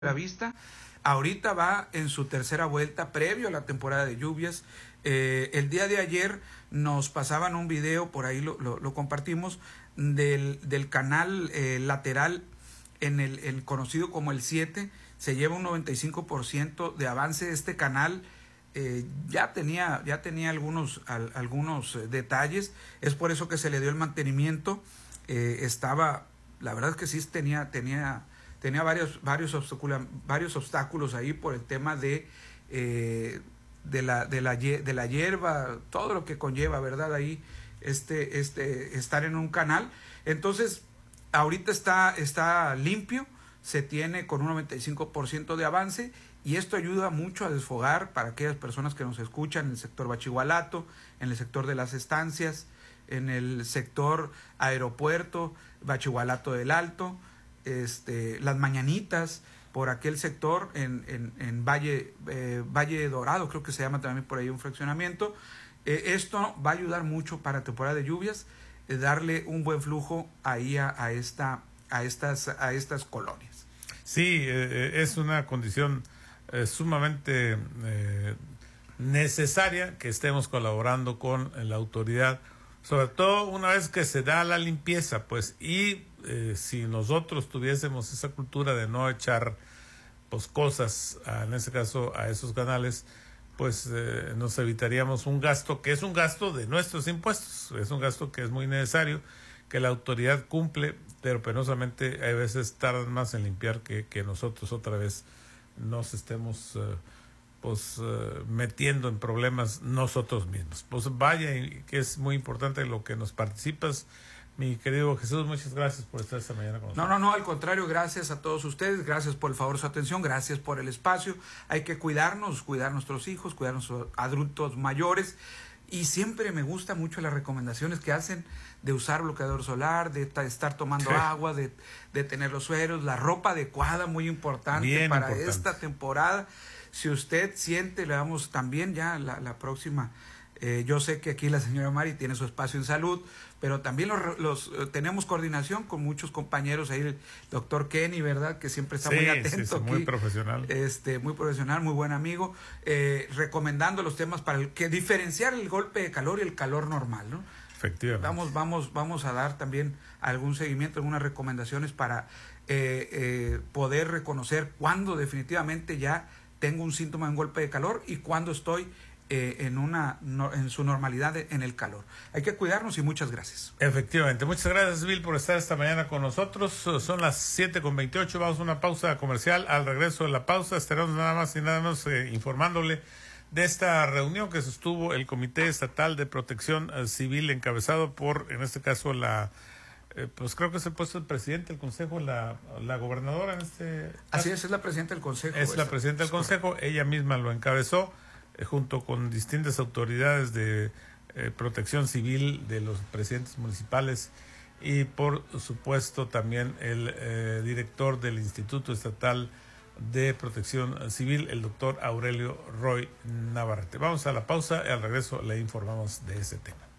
la vista. Ahorita va en su tercera vuelta previo a la temporada de lluvias. El día de ayer nos pasaban un video, por ahí lo compartimos, del canal lateral en el conocido como el 7. Se lleva un 95% de avance. Este canal ya tenía algunos detalles. Es por eso que se le dio el mantenimiento. La verdad es que sí tenía varios obstáculos ahí por el tema de la hierba, todo lo que conlleva, ¿verdad? Ahí estar en un canal. Entonces, ahorita está limpio, se tiene con un 95% de avance, y esto ayuda mucho a desfogar para aquellas personas que nos escuchan en el sector Bachigualato, en el sector de las estancias, en el sector aeropuerto, Bachigualato del Alto, las Mañanitas, por aquel sector en Valle Dorado, creo que se llama también por ahí un fraccionamiento. Esto va a ayudar mucho para temporada de lluvias, darle un buen flujo ahí a estas colonias. Sí, es una condición sumamente necesaria que estemos colaborando con la autoridad, sobre todo una vez que se da la limpieza, pues, y si nosotros tuviésemos esa cultura de no echar pues cosas, en este caso a esos canales, pues nos evitaríamos un gasto que es un gasto de nuestros impuestos, es un gasto que es muy necesario, que la autoridad cumple, pero penosamente hay veces tardan más en limpiar que nosotros otra vez nos estemos metiendo en problemas nosotros mismos. Pues vaya, que es muy importante lo que nos participas, mi querido Jesús. Muchas gracias por estar esta mañana con nosotros. No, al contrario, gracias a todos ustedes, gracias por el favor de su atención, gracias por el espacio. Hay que cuidar nuestros hijos, cuidar nuestros adultos mayores, y siempre me gusta mucho las recomendaciones que hacen de usar bloqueador solar, de estar tomando agua, de tener los sueros, la ropa adecuada, muy importante. Bien para importante. Esta temporada. Si usted siente, le damos también ya la próxima. Yo sé que aquí la señora Mari tiene su espacio en salud, pero también tenemos coordinación con muchos compañeros ahí, el doctor Kenny, ¿verdad? Que siempre está muy atento. Sí, muy profesional. Muy profesional, muy buen amigo, recomendando los temas para diferenciar el golpe de calor y el calor normal, ¿no? Efectivamente. Vamos a dar también algún seguimiento, algunas recomendaciones para poder reconocer cuándo definitivamente ya tengo un síntoma de un golpe de calor y cuándo estoy en su normalidad en el calor. Hay que cuidarnos y muchas gracias. Efectivamente. Muchas gracias, Bill, por estar esta mañana con nosotros. Son las 7:28. Vamos a una pausa comercial. Al regreso de la pausa estaremos nada más y nada menos informándole de esta reunión que sostuvo el Comité Estatal de Protección Civil, encabezado por, en este caso, pues creo que es el puesto del presidente del Consejo, la gobernadora en este caso. Así es la presidenta del Consejo. Es la presidenta del Consejo, ella misma lo encabezó, junto con distintas autoridades de protección civil, de los presidentes municipales y por supuesto también el director del Instituto Estatal de Protección Civil, el doctor Aurelio Roy Navarrete. Vamos a la pausa y al regreso le informamos de ese tema.